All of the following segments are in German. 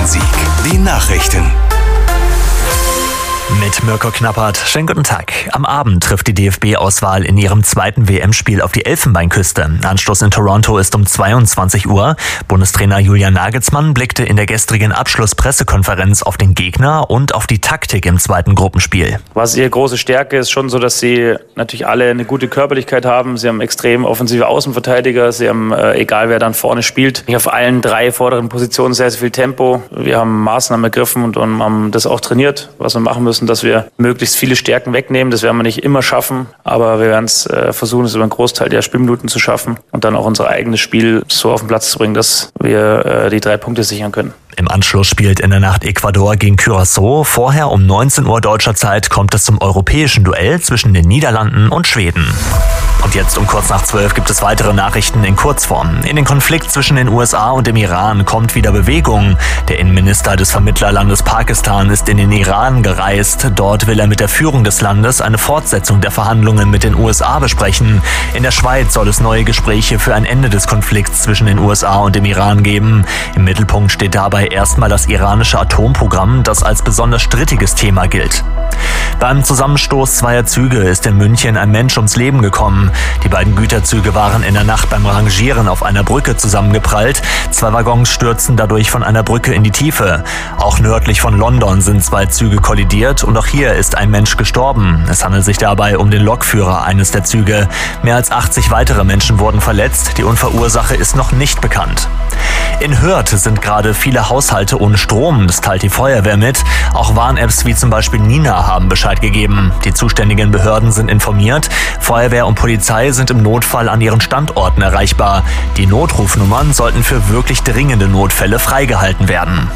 Bonn-Rhein-Sieg. Die Nachrichten. Mit Mirko Knappert. Schönen guten Tag. Am Abend trifft die DFB-Auswahl in ihrem zweiten WM-Spiel auf die Elfenbeinküste. Anstoß in Toronto ist um 22 Uhr. Bundestrainer Julian Nagelsmann blickte in der gestrigen Abschlusspressekonferenz auf den Gegner und auf die Taktik im zweiten Gruppenspiel. Was ihre große Stärke ist, schon so, dass sie natürlich alle eine gute Körperlichkeit haben. Sie haben extrem offensive Außenverteidiger. Sie haben, egal wer dann vorne spielt, auf allen 3 vorderen Positionen sehr, sehr viel Tempo. Wir haben Maßnahmen ergriffen und haben das auch trainiert, was wir machen müssen, dass wir möglichst viele Stärken wegnehmen. Das werden wir nicht immer schaffen, aber wir werden es versuchen, es über einen Großteil der Spielminuten zu schaffen und dann auch unser eigenes Spiel so auf den Platz zu bringen, dass wir die 3 Punkte sichern können. Im Anschluss spielt in der Nacht Ecuador gegen Curaçao. Vorher um 19 Uhr deutscher Zeit kommt es zum europäischen Duell zwischen den Niederlanden und Schweden. Und jetzt um kurz nach 12 gibt es weitere Nachrichten in Kurzform. In den Konflikt zwischen den USA und dem Iran kommt wieder Bewegung. Der Innenminister des Vermittlerlandes Pakistan ist in den Iran gereist. Dort will er mit der Führung des Landes eine Fortsetzung der Verhandlungen mit den USA besprechen. In der Schweiz soll es neue Gespräche für ein Ende des Konflikts zwischen den USA und dem Iran geben. Im Mittelpunkt steht dabei erstmal das iranische Atomprogramm, das als besonders strittiges Thema gilt. Beim Zusammenstoß zweier Züge ist in München ein Mensch ums Leben gekommen. Die beiden Güterzüge waren in der Nacht beim Rangieren auf einer Brücke zusammengeprallt. 2 Waggons stürzten dadurch von einer Brücke in die Tiefe. Auch nördlich von London sind 2 Züge kollidiert und auch hier ist ein Mensch gestorben. Es handelt sich dabei um den Lokführer eines der Züge. Mehr als 80 weitere Menschen wurden verletzt. Die Unfallursache ist noch nicht bekannt. In Hürth sind gerade viele Haushalte ohne Strom. Das teilt die Feuerwehr mit. Auch Warn-Apps wie zum Beispiel Nina haben Bescheid gegeben. Die zuständigen Behörden sind informiert. Feuerwehr und Polizei sind im Notfall an ihren Standorten erreichbar. Die Notrufnummern sollten für wirklich dringende Notfälle freigehalten werden.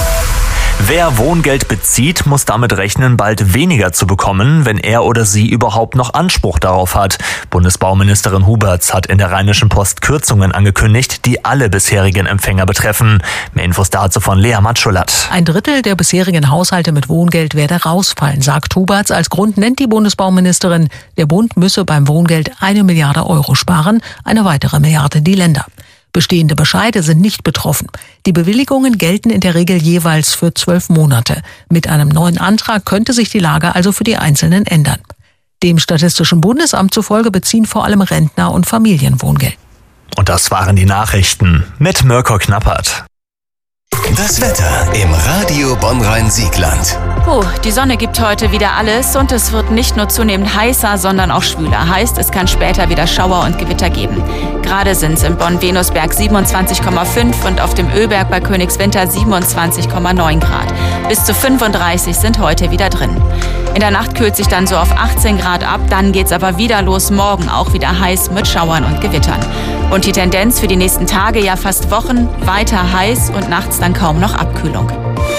Wer Wohngeld bezieht, muss damit rechnen, bald weniger zu bekommen, wenn er oder sie überhaupt noch Anspruch darauf hat. Bundesbauministerin Huberts hat in der Rheinischen Post Kürzungen angekündigt, die alle bisherigen Empfänger betreffen. Mehr Infos dazu von Lea Matschulat. Ein Drittel der bisherigen Haushalte mit Wohngeld werde rausfallen, sagt Huberts. Als Grund nennt die Bundesbauministerin, der Bund müsse beim Wohngeld 1 Milliarde Euro sparen, eine weitere Milliarde die Länder. Bestehende Bescheide sind nicht betroffen. Die Bewilligungen gelten in der Regel jeweils für 12 Monate. Mit einem neuen Antrag könnte sich die Lage also für die Einzelnen ändern. Dem Statistischen Bundesamt zufolge beziehen vor allem Rentner und Familien Wohngeld. Und das waren die Nachrichten mit Mirko Knappert. Das Wetter im Radio Bonn-Rhein-Siegland. Die Sonne gibt heute wieder alles und es wird nicht nur zunehmend heißer, sondern auch schwüler. Heißt, es kann später wieder Schauer und Gewitter geben. Gerade sind es in Bonn-Venusberg 27,5 und auf dem Ölberg bei Königswinter 27,9 Grad. Bis zu 35 sind heute wieder drin. In der Nacht kühlt sich dann so auf 18 Grad ab, dann geht's aber wieder los. Morgen auch wieder heiß mit Schauern und Gewittern. Und die Tendenz für die nächsten Tage, ja fast Wochen, weiter heiß und nachts dann kaum noch Abkühlung.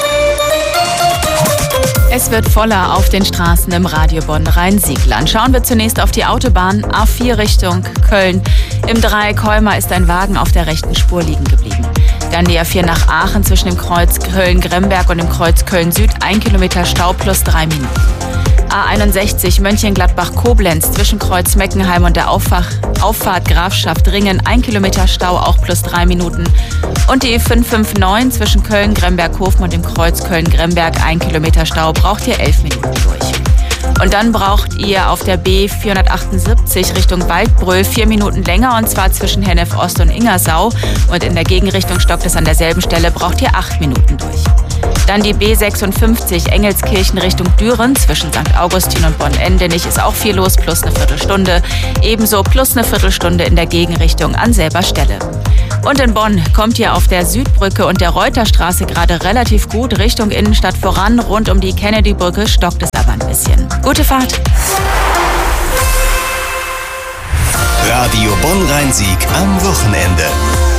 Es wird voller auf den Straßen im Radio Bonn-Rhein-Siegland. Schauen wir zunächst auf die Autobahn A4 Richtung Köln. Im Dreieck Heuma ist ein Wagen auf der rechten Spur liegen geblieben. Dann die A4 nach Aachen zwischen dem Kreuz Köln-Gremberg und dem Kreuz Köln-Süd. 1 Kilometer Stau plus 3 Minuten. A61 Mönchengladbach-Koblenz zwischen Kreuz Meckenheim und der Auffahrt Grafschaft-Ringen. 1 Kilometer Stau auch plus 3 Minuten. Und die E559 zwischen Köln-Gremberg-Hofen und dem Kreuz Köln-Gremberg. 1 Kilometer Stau braucht ihr 11 Minuten durch. Und dann braucht ihr auf der B478 Richtung Waldbröl 4 Minuten länger, und zwar zwischen Hennef Ost und Ingersau. Und in der Gegenrichtung stockt es an derselben Stelle, braucht ihr 8 Minuten durch. Dann die B56 Engelskirchen Richtung Düren zwischen St. Augustin und Bonn-Endenich ist auch viel los, plus eine Viertelstunde. Ebenso plus eine Viertelstunde in der Gegenrichtung an selber Stelle. Und in Bonn kommt ihr auf der Südbrücke und der Reuterstraße gerade relativ gut Richtung Innenstadt voran. Rund um die Kennedy-Brücke stockt es aber ein bisschen. Gute Fahrt! Radio Bonn-Rhein-Sieg am Wochenende.